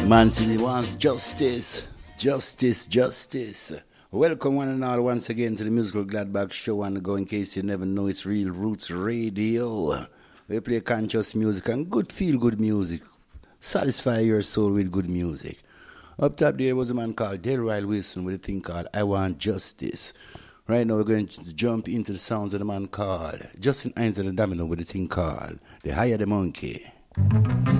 Man City wants justice, justice, justice. Welcome one and all once again to the Musical Gladbach Show on the go. In case you never know, it's Real Roots Radio. We play conscious music and good feel-good music. Satisfy your soul with good music. Up top there was a man called Delroy Wilson with a thing called I Want Justice. Right now we're going to jump into the sounds of the man called Justin Hines and the Domino with a thing called The Higher the Monkey.